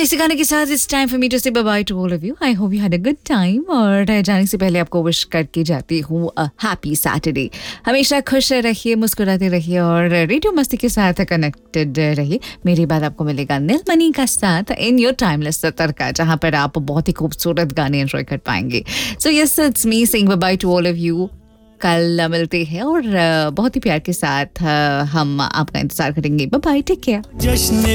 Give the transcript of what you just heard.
इसी गाने के साथ it's time for me to से bye by two all of you. I hope you had a good time. और जाने से पहले आपको विश करके जाती हूँ हैप्पी सैटरडे. हमेशा खुश रहिए, मुस्कुराते रहिए और रेडियो मस्ती के साथ कनेक्टेड रहिए. मेरी बात आपको मिलेगा नीलमणि का साथ इन योर टाइमलेस सतर्का, जहाँ पर आप बहुत ही खूबसूरत गाने एंजॉय कर पाएंगे. So yes, it's me saying bye by two all of you. कल मिलते हैं और बहुत ही प्यार के साथ हम आपका इंतजार करेंगे. Bye bye, take care. जश्न